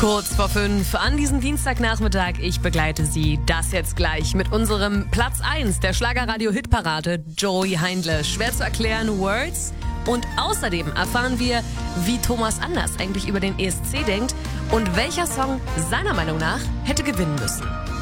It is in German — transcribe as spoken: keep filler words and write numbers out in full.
Kurz vor fünf an diesem Dienstagnachmittag. Ich begleite Sie das jetzt gleich mit unserem Platz eins der Schlagerradio-Hitparade, Joey Heindle. Schwer zu erklären, Words. Und außerdem erfahren wir, wie Thomas Anders eigentlich über den E S C denkt und welcher Song seiner Meinung nach hätte gewinnen müssen.